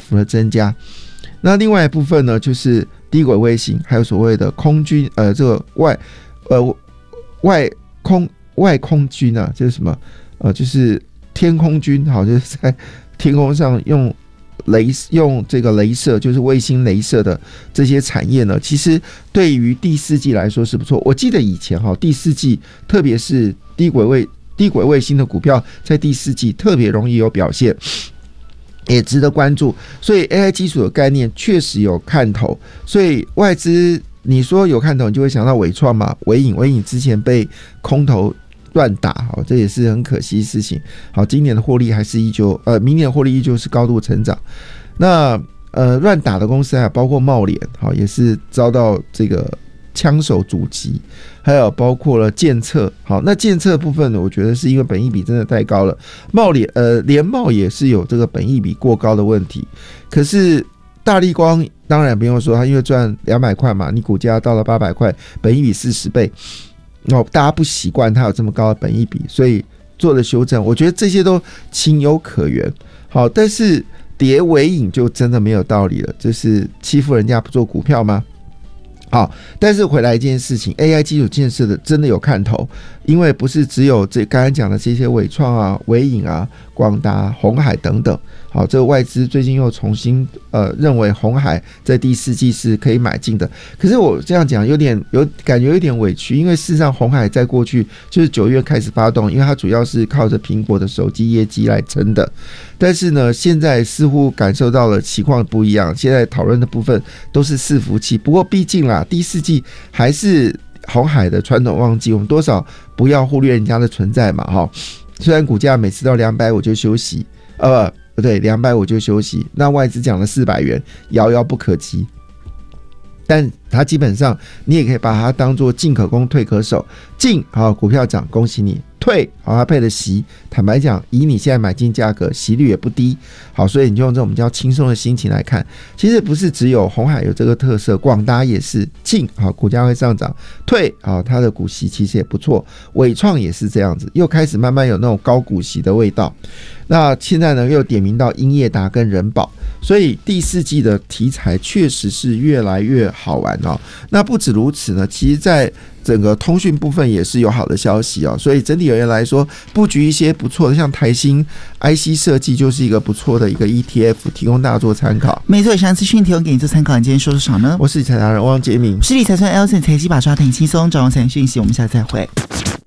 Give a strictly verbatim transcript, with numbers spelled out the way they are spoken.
幅的增加。那另外一部分呢，就是低轨卫星，还有所谓的空军，呃，这个外呃外空外空军啊，就是什么呃，就是天空军，好，就是在天空上用雷用这个雷射，就是卫星雷射的这些产业呢，其实对于第四季来说是不错。我记得以前哈，第四季特别是低轨卫低轨卫星的股票，在第四季特别容易有表现。也值得关注，所以 A I 基础的概念确实有看头，所以外资你说有看头，你就会想到伟创嘛，伟影，伟影之前被空头乱打，好，这也是很可惜的事情。好，今年的获利还是依旧，呃，明年的获利依旧是高度成长。那呃，乱打的公司还有包括茂联，好，也是遭到这个枪手阻击，还有包括了建策。好，那建策部分呢，我觉得是因为本益比真的太高了。茂联呃联茂也是有这个本益比过高的问题，可是大立光当然不用说，它因为赚两百块嘛，你股价到了八百块，本益比四十倍，哦，大家不习惯它有这么高的本益比，所以做了修正，我觉得这些都情有可原。好，但是跌尾影就真的没有道理了，就是欺负人家不做股票吗？好，但是回来一件事情 ，A I 基础建设的真的有看头，因为不是只有这刚才讲的这些伟创啊、伟影啊、广达、鸿海等等。好，这个外资最近又重新呃认为鸿海在第四季是可以买进的。可是我这样讲有点有感觉有点委屈，因为事实上鸿海在过去就是九月开始发动，因为它主要是靠着苹果的手机业绩来撑的。但是呢，现在似乎感受到了情况不一样，现在讨论的部分都是伺服器。不过毕竟啦，第四季还是鸿海的传统旺季，我们多少不要忽略人家的存在嘛，哈。虽然股价每次到两百我就休息，呃，不对，两百我就休息，那外资讲了四百元，遥遥不可及。但它基本上你也可以把它当作进可攻退可守，进好股票涨恭喜你，退好它配的息，坦白讲以你现在买进价格息率也不低，好，所以你就用这种比较轻松的心情来看，其实不是只有鸿海有这个特色，广达也是进好股价会上涨，退好它的股息其实也不错，伟创也是这样子，又开始慢慢有那种高股息的味道。那现在呢又点名到英业达跟人保，所以第四季的题材确实是越来越好玩哦。那不止如此呢，其实在整个通讯部分也是有好的消息哦，所以整体而言来说，布局一些不错的，像台新 I C 设计就是一个不错的一个 E T F， 提供大家做参考。 没错，以上资讯提供给你做参考。你今天说多少呢？ 我是理财达人汪杰明， 是理财专 Elson 财经把抓挺轻松，掌握财经讯息。我们下次再会。